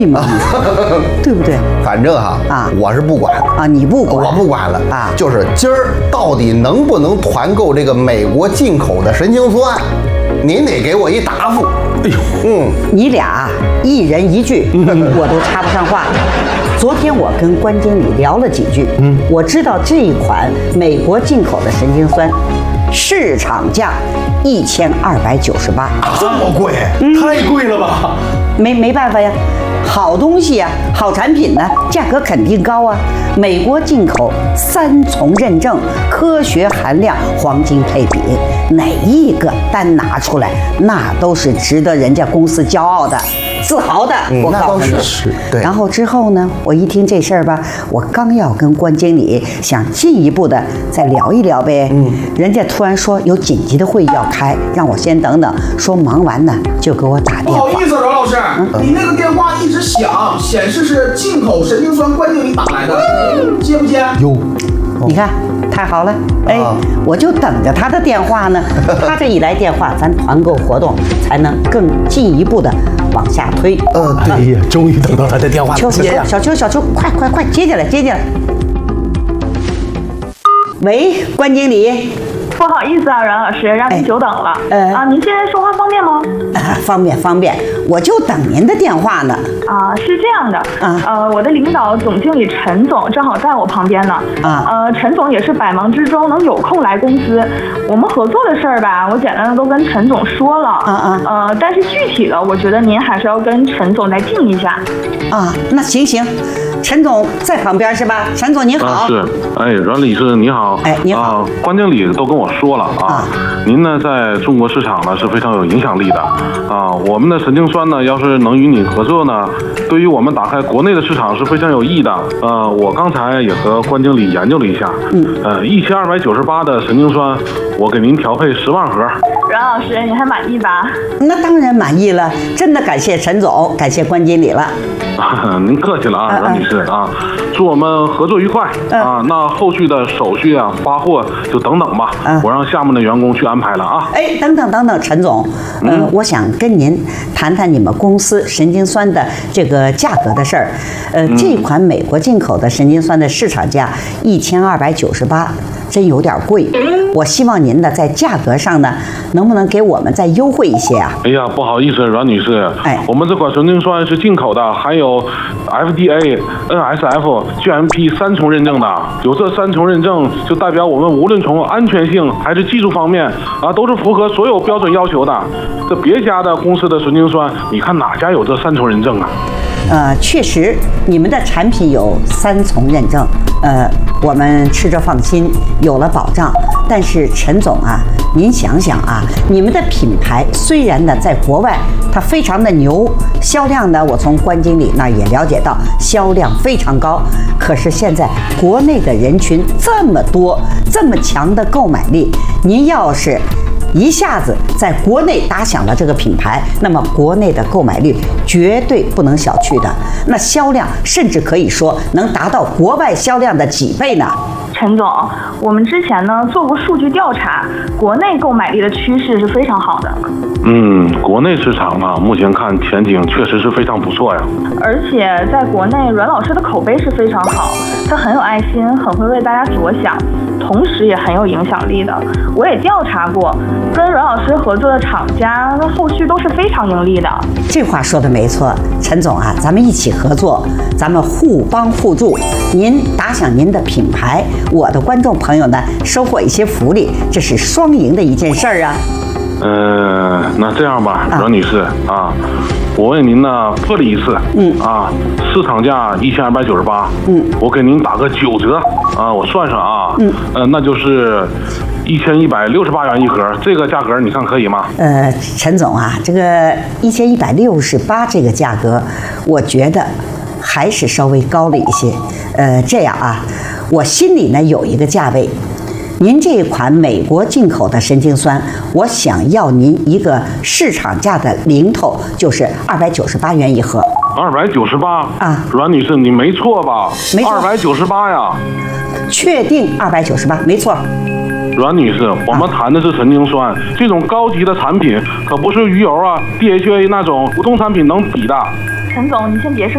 嘛，对不对？ 反正我是不管啊，你不管， 我不管了啊。 就是今儿到底能不能团购这个美国进口的神经酸，您得给我一答复。 哎呦， 你俩一人一句，我都插不上话。昨天我跟关经理聊了几句，我知道这一款美国进口的神经酸，市场价1298， 这么贵，太贵了吧？ 没办法呀，好东西呀，好产品呢，价格肯定高啊。美国进口3重认证，科学含量，黄金配比，哪一个单拿出来，那都是值得人家公司骄傲的、自豪的。我告诉你， 是对。 然后之后呢，我一听这事儿吧，我刚要跟关经理想进一步的再聊一聊呗，人家突然说有紧急的会议要开，让我先等等，说忙完呢就给我打电话。 不好意思，阮老师，你那个电话一直响，显示是进口神经酸关经理打来的，接不接？ 哟， 你看，太好了，哎，我就等着他的电话呢。他这一来电话，咱团购活动才能更进一步的往下推。 对呀，终于等到他的电话了。 小秋，快，接进来。喂，关经理。 不好意思啊，阮老师，让您久等了。您现在说话方便吗？ 方便，我就等您的电话呢。 是这样的，我的领导总经理陈总正好在我旁边呢。陈总也是百忙之中能有空来公司，我们合作的事儿吧，我简单的都跟陈总说了。但是具体的，我觉得您还是要跟陈总再定一下。 那行。陈总在旁边是吧？陈总您好。 是，阮理事你好。 你好。 关经理都跟我说了您呢在中国市场呢是非常有影响力的我们的神经酸呢要是能与你合作呢，对于我们打开国内的市场是非常有益的。我刚才也和关经理研究了一下，1298的神经酸，我给您调配10万盒。 阮老师，你还满意吧？ 那当然满意了，真的感谢陈总，感谢关经理了。 您客气了阮女士祝我们合作愉快那后续的手续发货就等等吧，我让下面的员工去安排了等等，陈总，我想跟您谈谈你们公司神经酸的这个价格的事儿。这款美国进口的神经酸的市场价1298，真有点贵。我希望您呢在价格上呢，能不能给我们再优惠一些啊？ 哎呀，不好意思，阮女士，我们这款神经酸是进口的，还有 FDA、NSF、GMP 3重认证的。有这3重认证，就代表我们无论从安全性还是技术方面都是符合所有标准要求的。这别家的公司的神经酸，你看哪家有这3重认证啊？ 确实，你们的产品有3重认证，我们吃着放心，有了保障。但是陈总您想想你们的品牌虽然呢在国外它非常的牛，销量呢我从关经理那也了解到销量非常高，可是现在国内的人群这么多，这么强的购买力，您要是一下子在国内打响了这个品牌，那么国内的购买率绝对不能小觑的，那销量甚至可以说能达到国外销量的几倍呢。 陈总，我们之前呢做过数据调查，国内购买力的趋势是非常好的。 国内市场呢，目前看前景确实是非常不错呀。 而且在国内，阮老师的口碑是非常好，他很有爱心，很会为大家着想，同时也很有影响力的。我也调查过，跟阮老师合作的厂家，后续都是非常盈利的。 这话说的没错，陈总咱们一起合作，咱们互帮互助，您打响您的品牌，我的观众朋友呢收获一些福利，这是双赢的一件事儿啊。 那这样吧，阮女士我为您呢破例一次，市场价1298，我给您打个9折我算算那就是1168元一盒，这个价格你看可以吗？ 陈总这个1168这个价格，我觉得还是稍微高了一些。这样我心里呢有一个价位。您这款美国进口的神经酸，我想要您一个市场价的零头，就是298元一盒。 298阮女士，你没错吧？ 没错 ，298呀。 确定298，没错。 阮女士，我们谈的是神经酸，这种高级的产品可不是鱼油DHA 那种普通产品能比的。 陈总，你先别生